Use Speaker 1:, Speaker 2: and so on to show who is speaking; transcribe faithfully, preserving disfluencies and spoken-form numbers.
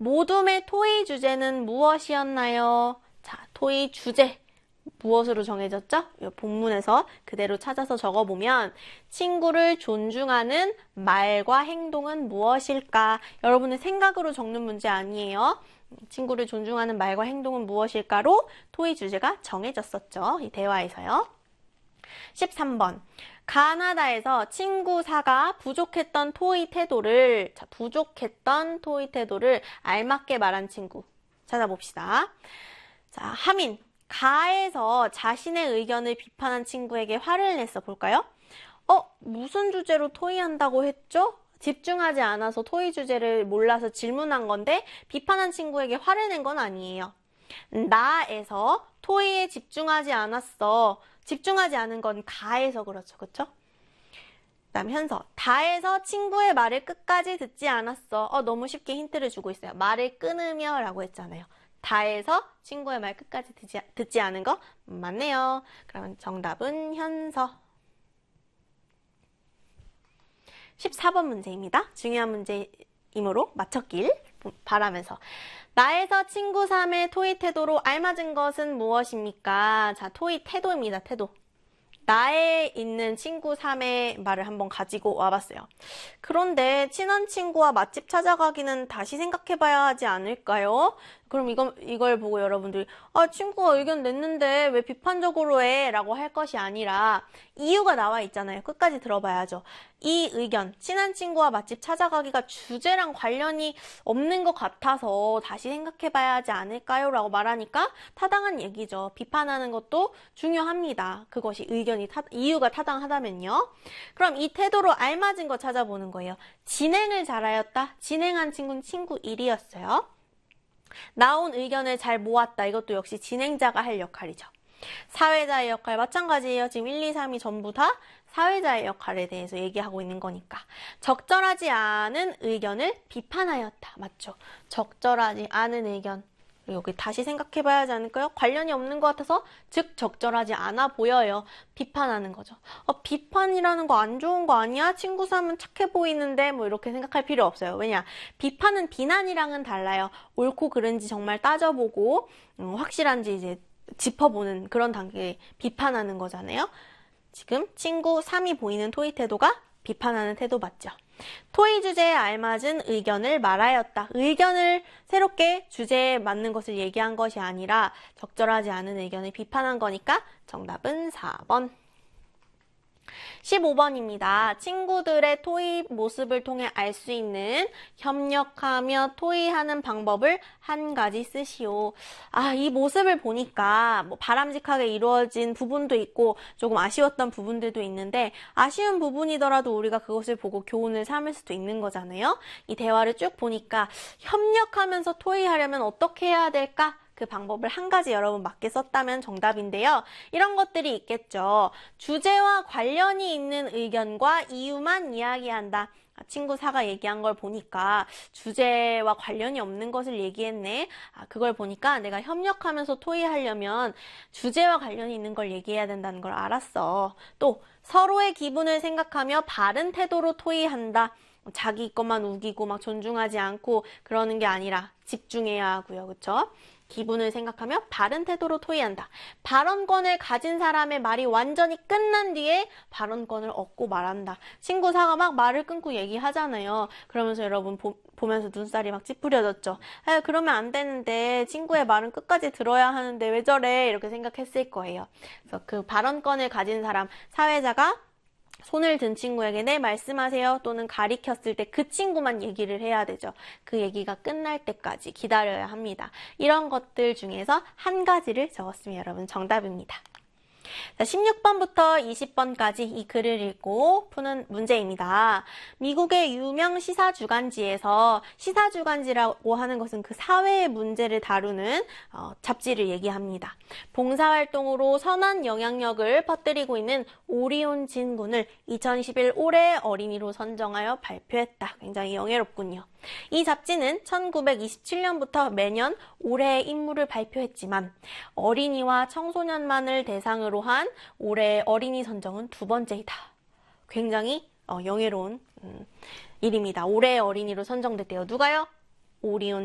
Speaker 1: 모둠의 토의 주제는 무엇이었나요? 자, 토의 주제. 무엇으로 정해졌죠? 이 본문에서 그대로 찾아서 적어보면 친구를 존중하는 말과 행동은 무엇일까? 여러분의 생각으로 적는 문제 아니에요. 친구를 존중하는 말과 행동은 무엇일까로 토의 주제가 정해졌었죠. 이 대화에서요. 십삼 번. 가나다에서 친구 사가 부족했던 토의 태도를 자, 부족했던 토의 태도를 알맞게 말한 친구 찾아봅시다. 자, 하민. 가에서 자신의 의견을 비판한 친구에게 화를 냈어. 볼까요? 어? 무슨 주제로 토의한다고 했죠? 집중하지 않아서 토의 주제를 몰라서 질문한 건데 비판한 친구에게 화를 낸 건 아니에요. 나에서 토의에 집중하지 않았어. 집중하지 않은 건 가에서 그렇죠. 그쵸? 그다음 현서. 다에서 친구의 말을 끝까지 듣지 않았어. 어, 너무 쉽게 힌트를 주고 있어요. 말을 끊으며 라고 했잖아요. 다에서 친구의 말 끝까지 듣지, 듣지 않은 거 맞네요. 그러면 정답은 현서. 십사 번 문제입니다. 중요한 문제이므로 맞췄길 바라면서. 나에서 친구 삼의 토의 태도로 알맞은 것은 무엇입니까? 자, 토의 태도입니다. 태도. 나에 있는 친구 삼의 말을 한번 가지고 와봤어요. 그런데 친한 친구와 맛집 찾아가기는 다시 생각해봐야 하지 않을까요? 그럼 이거, 이걸 보고 여러분들이 아, 친구가 의견 냈는데 왜 비판적으로 해? 라고 할 것이 아니라 이유가 나와 있잖아요. 끝까지 들어봐야죠. 이 의견, 친한 친구와 맛집 찾아가기가 주제랑 관련이 없는 것 같아서 다시 생각해봐야 하지 않을까요? 라고 말하니까 타당한 얘기죠. 비판하는 것도 중요합니다. 그것이 의견이 타, 이유가 타당하다면요. 그럼 이 태도로 알맞은 거 찾아보는 거예요. 진행을 잘하였다. 진행한 친구는 친구 일이었어요. 나온 의견을 잘 모았다. 이것도 역시 진행자가 할 역할이죠. 사회자의 역할 마찬가지예요. 지금 일, 이, 삼이 전부 다 사회자의 역할에 대해서 얘기하고 있는 거니까. 적절하지 않은 의견을 비판하였다. 맞죠? 적절하지 않은 의견. 여기 다시 생각해봐야 하지 않을까요? 관련이 없는 것 같아서 즉 적절하지 않아 보여요. 비판하는 거죠. 어, 비판이라는 거 안 좋은 거 아니야? 친구 삼은 착해 보이는데 뭐 이렇게 생각할 필요 없어요. 왜냐? 비판은 비난이랑은 달라요. 옳고 그른지 정말 따져보고 음, 확실한지 이제 짚어보는 그런 단계에 비판하는 거잖아요. 지금 친구 삼이 보이는 토의 태도가 비판하는 태도 맞죠? 토의 주제에 알맞은 의견을 말하였다. 의견을 새롭게 주제에 맞는 것을 얘기한 것이 아니라 적절하지 않은 의견을 비판한 거니까 정답은 사 번. 십오 번입니다. 친구들의 토의 모습을 통해 알 수 있는 협력하며 토의하는 방법을 한 가지 쓰시오. 아, 이 모습을 보니까 뭐 바람직하게 이루어진 부분도 있고 조금 아쉬웠던 부분들도 있는데 아쉬운 부분이더라도 우리가 그것을 보고 교훈을 삼을 수도 있는 거잖아요. 이 대화를 쭉 보니까 협력하면서 토의하려면 어떻게 해야 될까? 그 방법을 한 가지 여러분 맞게 썼다면 정답인데요. 이런 것들이 있겠죠. 주제와 관련이 있는 의견과 이유만 이야기한다. 친구 사가 얘기한 걸 보니까 주제와 관련이 없는 것을 얘기했네. 아, 그걸 보니까 내가 협력하면서 토의하려면 주제와 관련이 있는 걸 얘기해야 된다는 걸 알았어. 또 서로의 기분을 생각하며 바른 태도로 토의한다. 자기 것만 우기고 막 존중하지 않고 그러는 게 아니라 집중해야 하고요. 그렇죠? 기분을 생각하며 바른 태도로 토의한다. 발언권을 가진 사람의 말이 완전히 끝난 뒤에 발언권을 얻고 말한다. 친구 사가 막 말을 끊고 얘기하잖아요. 그러면서 여러분 보, 보면서 눈살이 막 찌푸려졌죠. 아, 그러면 안 되는데 친구의 말은 끝까지 들어야 하는데 왜 저래? 이렇게 생각했을 거예요. 그래서 그 발언권을 가진 사람, 사회자가 손을 든 친구에게 네 말씀하세요 또는 가리켰을 때 그 친구만 얘기를 해야 되죠. 그 얘기가 끝날 때까지 기다려야 합니다. 이런 것들 중에서 한 가지를 적었으면 여러분 정답입니다. 자, 십육 번부터 이십 번까지 이 글을 읽고 푸는 문제입니다. 미국의 유명 시사주간지에서 시사주간지라고 하는 것은 그 사회의 문제를 다루는 어, 잡지를 얘기합니다. 봉사활동으로 선한 영향력을 퍼뜨리고 있는 오리온 진군을 이천십일 올해 어린이로 선정하여 발표했다. 굉장히 영예롭군요. 이 잡지는 천구백이십칠 년부터 매년 올해의 인물을 발표했지만 어린이와 청소년만을 대상으로 한 올해의 어린이 선정은 두 번째이다. 굉장히 어, 영예로운 음, 일입니다. 올해의 어린이로 선정됐대요. 누가요? 오리온